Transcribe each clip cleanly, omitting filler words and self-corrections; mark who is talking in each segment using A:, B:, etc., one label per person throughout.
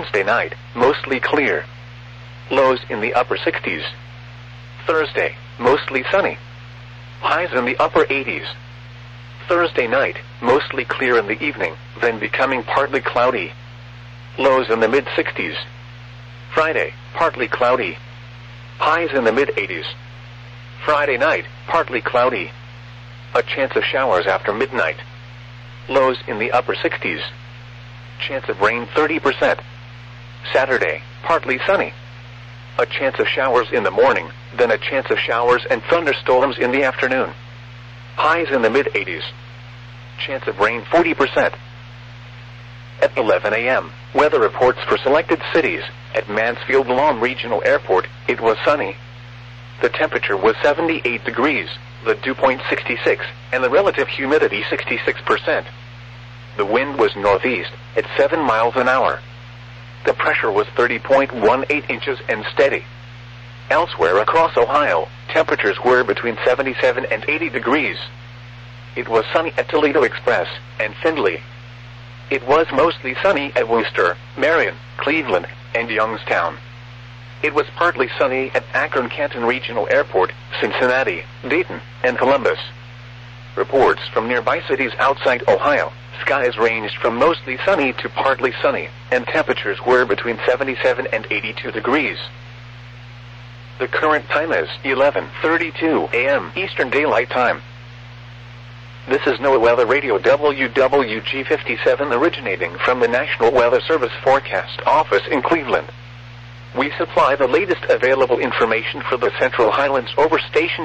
A: Wednesday night, mostly clear. Lows in the upper 60s. Thursday, mostly sunny. Highs in the upper 80s. Thursday night, mostly clear in the evening, then becoming partly cloudy. Lows in the mid-60s. Friday, partly cloudy. Highs in the mid-80s. Friday night, partly cloudy. A chance of showers after midnight. Lows in the upper 60s. Chance of rain 30%. Saturday, partly sunny. A chance of showers in the morning, then a chance of showers and thunderstorms in the afternoon. Highs in the mid-80s. Chance of rain 40%. At 11 a.m., weather reports for selected cities. At Mansfield Lawn Regional Airport, it was sunny. The temperature was 78 degrees, the dew point 66, and the relative humidity 66%. The wind was northeast at 7 miles an hour. The pressure was 30.18 inches and steady. Elsewhere across Ohio, temperatures were between 77 and 80 degrees. It was sunny at Toledo Express and Findlay. It was mostly sunny at Worcester, Marion, Cleveland, and Youngstown. It was partly sunny at Akron-Canton Regional Airport, Cincinnati, Dayton, and Columbus. Reports from nearby cities outside Ohio, skies ranged from mostly sunny to partly sunny, and temperatures were between 77 and 82 degrees. The current time is 11:32 a.m. Eastern Daylight Time. This is NOAA Weather Radio WWG57 originating from the National Weather Service Forecast Office in Cleveland. We supply the latest available information for the Central Highlands over station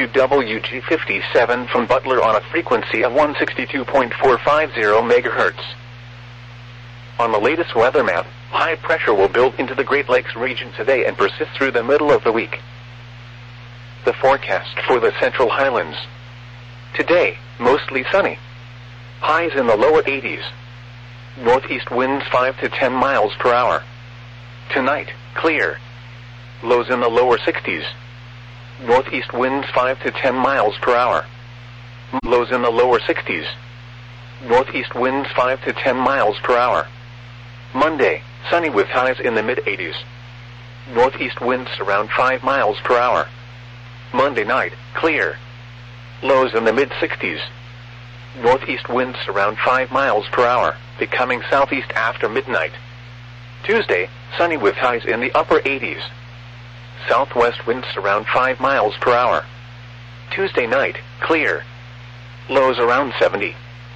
A: WWG57 from Butler on a frequency of 162.450 MHz. On the latest weather map, high pressure will build into the Great Lakes region today and persist through the middle of the week. The forecast for the Central Highlands. Today, mostly sunny. Highs in the lower 80s. Northeast winds 5 to 10 miles per hour. Tonight, clear. Lows in the lower 60s. Northeast winds 5 to 10 miles per hour. Lows in the lower 60s. Northeast winds 5 to 10 miles per hour. Monday, sunny with highs in the mid-80s. Northeast winds around 5 miles per hour. Monday night, clear. Lows in the mid-60s. Northeast winds around 5 miles per hour, becoming southeast after midnight. Tuesday, sunny with highs in the upper 80s. Southwest winds around 5 miles per hour. Tuesday night, clear. Lows around 70.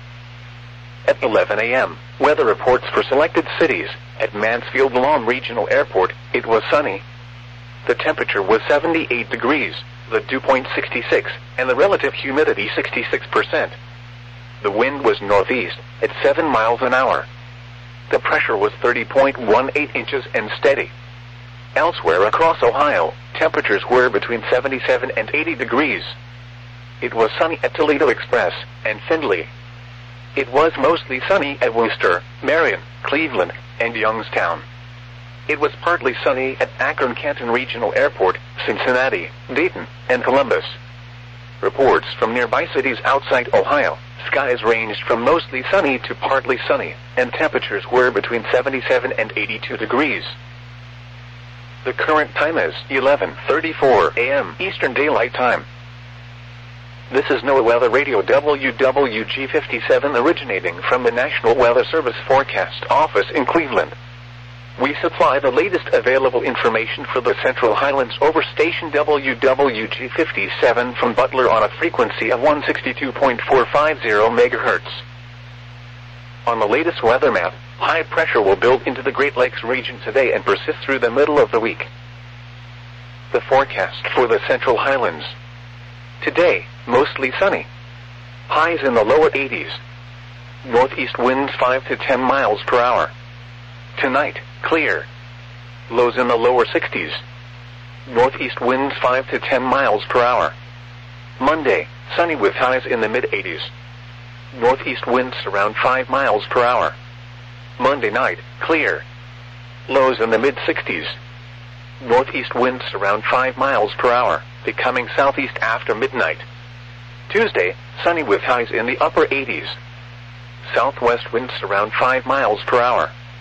A: At 11 a.m., weather reports for selected cities. At Mansfield Lawn Regional Airport, it was sunny. The temperature was 78 degrees, the dew point 66, and the relative humidity 66%. The wind was northeast at 7 miles an hour. The pressure was 30.18 inches and steady. Elsewhere across Ohio, temperatures were between 77 and 80 degrees. It was sunny at Toledo Express and Findlay. It was mostly sunny at Worcester, Marion, Cleveland, and Youngstown. It was partly sunny at Akron-Canton Regional Airport, Cincinnati, Dayton, and Columbus. Reports from nearby cities outside Ohio, skies ranged from mostly sunny to partly sunny, and temperatures were between 77 and 82 degrees. The current time is 11:34 a.m. Eastern Daylight Time. This is NOAA Weather Radio WWG57 originating from the National Weather Service Forecast Office in Cleveland. We supply the latest available information for the Central Highlands over station WWG57 from Butler on a frequency of 162.450 MHz. On the latest weather map, high pressure will build into the Great Lakes region today and persist through the middle of the week. The forecast for the Central Highlands. Today, mostly sunny. Highs in the lower 80s. Northeast winds 5 to 10 miles per hour. Tonight, clear. Lows in the lower 60s. Northeast winds 5 to 10 miles per hour. Monday, sunny with highs in the mid-80s. Northeast winds around 5 miles per hour. Monday night, clear. Lows in the mid-60s. Northeast winds around 5 miles per hour, becoming southeast after midnight. Tuesday, sunny with highs in the upper 80s. Southwest winds around 5 miles per hour.